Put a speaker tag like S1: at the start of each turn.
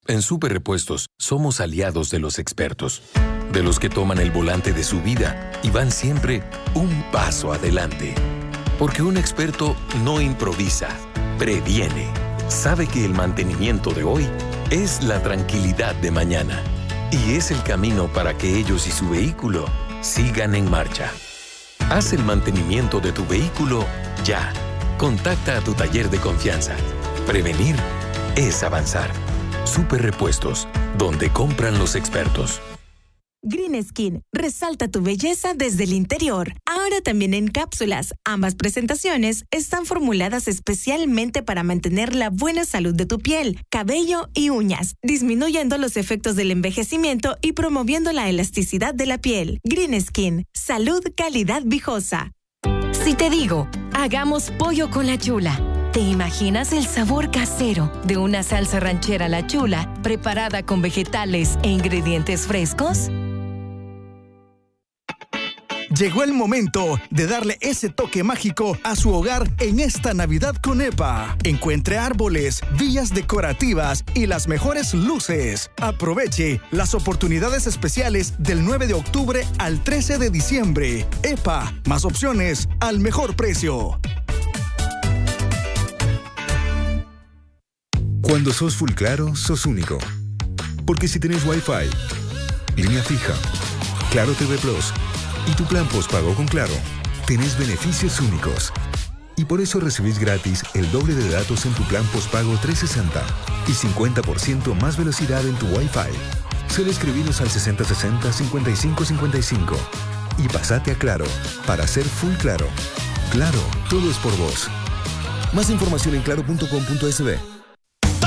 S1: En Super Repuestos somos aliados de los expertos, de los que toman el volante de su vida y van siempre un paso adelante. Porque un experto no improvisa, previene. Sabe que el mantenimiento de hoy es la tranquilidad de mañana y es el camino para que ellos y su vehículo sigan en marcha. Haz el mantenimiento de tu vehículo ya. Contacta a tu taller de confianza. Prevenir es avanzar. Super Repuestos, donde compran los expertos.
S2: Green Skin, resalta tu belleza desde el interior. Ahora también en cápsulas. Ambas presentaciones están formuladas especialmente para mantener la buena salud de tu piel, cabello y uñas, disminuyendo los efectos del envejecimiento y promoviendo la elasticidad de la piel. Green Skin, salud, calidad viejosa.
S3: Si te digo, hagamos pollo con la chula, ¿te imaginas el sabor casero de una salsa ranchera a la chula preparada con vegetales e ingredientes frescos?
S4: Llegó el momento de darle ese toque mágico a su hogar en esta Navidad con EPA. Encuentre árboles, villas decorativas y las mejores luces. Aproveche las oportunidades especiales del 9 de octubre al 13 de diciembre. EPA, más opciones al mejor precio.
S5: Cuando sos full claro, sos único. Porque si tenés Wi-Fi, línea fija, Claro TV Plus y tu plan postpago con Claro, tenés beneficios únicos. Y por eso recibís gratis el doble de datos en tu plan postpago 360 y 50% más velocidad en tu Wi-Fi. Solo escribiros al 6060-5555 y pasate a Claro para ser full claro. Claro, todo es por vos. Más información en claro.com.sb.